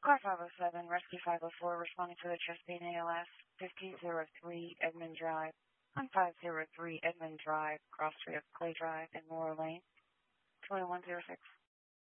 Car 507, Rescue 504, responding to the chest pain ALS, 1503 Edmond Drive. On 503 Edmond Drive, cross street of Clay Drive and Laurel Lane, 2106.